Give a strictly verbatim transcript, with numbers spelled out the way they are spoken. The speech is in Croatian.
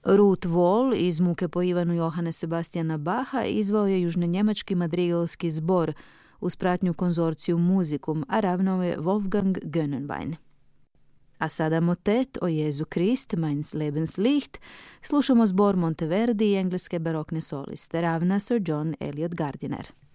Ruth Wall iz Muke po Ivanu Johana Sebastiana Bacha izvao je južnonjemački madrigalski zbor uz pratnju konzorciju Musicum, a ravnao je Wolfgang Gönnenwein. A sada motet o Jezu Krist, Meins Lebenslicht, slušamo zbor Monteverdi i engleske barokne soliste, ravna Sir John Eliot Gardiner.